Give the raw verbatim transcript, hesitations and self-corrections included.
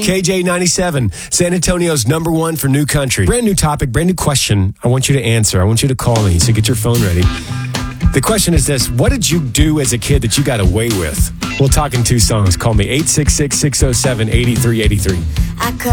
K J ninety-seven, San Antonio's number one for new country. Brand new topic, brand new question. I want you to answer. I want you to call me, so get your phone ready. The question is this: what did you do as a kid that you got away with? We'll talk in two songs. Call me eight six six, six oh seven, eight three eight three.